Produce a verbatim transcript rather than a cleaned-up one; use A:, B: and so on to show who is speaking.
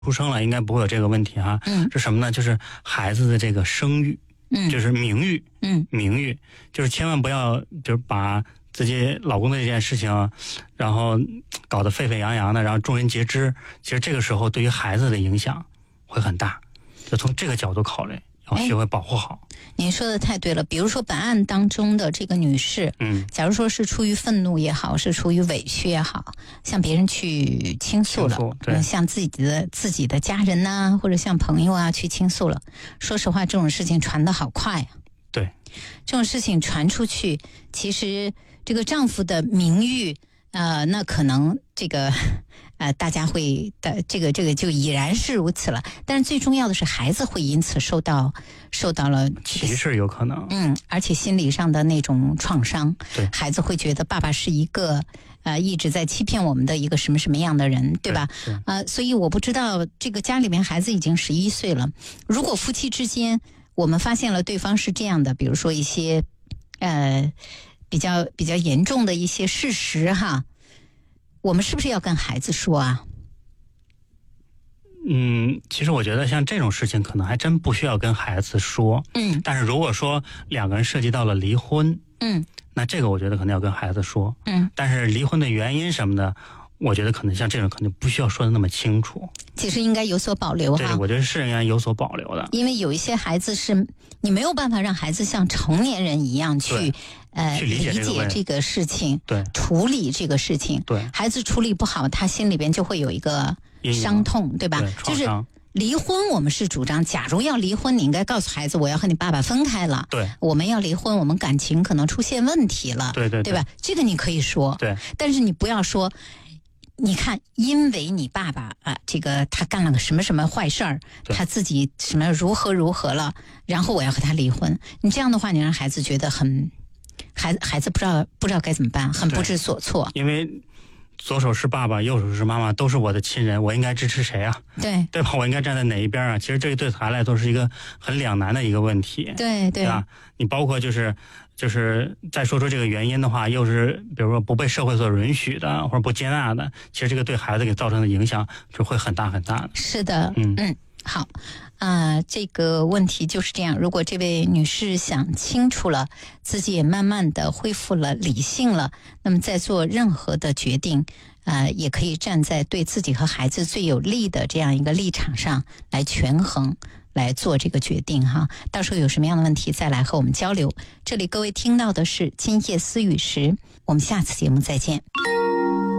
A: 出生了应该不会有这个问题哈。嗯，是什么呢？就是孩子的这个声誉，嗯，就是名誉，嗯，名誉，就是千万不要就是把自己老公的这件事情，然后搞得沸沸扬扬的，然后众人皆知。其实这个时候对于孩子的影响会很大，就从这个角度考虑，要学会保护好。
B: 您说的太对了，比如说本案当中的这个女士，嗯，假如说是出于愤怒也好，是出于委屈也好，向别人去倾诉了，倾诉对、嗯，向自己的自己的家人呐、啊，或者向朋友啊去倾诉了。说实话，这种事情传得好快啊。
A: 对，
B: 这种事情传出去，其实这个丈夫的名誉，呃，那可能这个。呃，大家会的这个这个就已然是如此了，但是最重要的是孩子会因此受到受到了
A: 歧视，有可能，
B: 嗯，而且心理上的那种创伤，
A: 对，
B: 孩子会觉得爸爸是一个呃一直在欺骗我们的一个什么什么样的人，对吧？
A: 对对
B: 呃，所以我不知道这个家里面孩子已经十一岁了，如果夫妻之间我们发现了对方是这样的，比如说一些呃比较比较严重的一些事实哈。我们是不是要跟孩子说啊？
A: 嗯，其实我觉得像这种事情可能还真不需要跟孩子说。嗯，但是如果说两个人涉及到了离婚，嗯，那这个我觉得可能要跟孩子说。嗯，但是离婚的原因什么的，我觉得可能像这种肯定不需要说的那么清楚。
B: 其实应该有所保留哈。
A: 对，我觉得是应该有所保留的。
B: 因为有一些孩子是你没有办法让孩子像成年人一样去。呃，
A: 去理解
B: 这个事情，
A: 对，
B: 处理这个事情，
A: 对，
B: 孩子处理不好，他心里边就会有一个伤痛，对吧？
A: 对，
B: 就是离婚，我们是主张，假如要离婚，你应该告诉孩子，我要和你爸爸分开了，
A: 对，
B: 我们要离婚，我们感情可能出现问题了，
A: 对对
B: 对, 对吧？这个你可以说，
A: 对，
B: 但是你不要说。你看，因为你爸爸啊，这个他干了个什么什么坏事儿，他自己什么如何如何了，然后我要和他离婚。你这样的话，你让孩子觉得很，孩子孩子不知道不知道该怎么办，很不知所措。
A: 因为左手是爸爸，右手是妈妈，都是我的亲人，我应该支持谁啊？
B: 对
A: 对吧？我应该站在哪一边啊？其实这个对孩子来说是一个很两难的一个问题。
B: 对 对,
A: 对吧？你包括就是。就是再说出这个原因的话，又是比如说不被社会所允许的或者不接纳的，其实这个对孩子给造成的影响就会很大很大的。
B: 是的，嗯嗯，好啊、呃，这个问题就是这样。如果这位女士想清楚了，自己也慢慢的恢复了理性了，那么在做任何的决定，呃，也可以站在对自己和孩子最有利的这样一个立场上来权衡。来做这个决定哈，到时候有什么样的问题再来和我们交流。这里各位听到的是今夜思雨时，我们下次节目再见。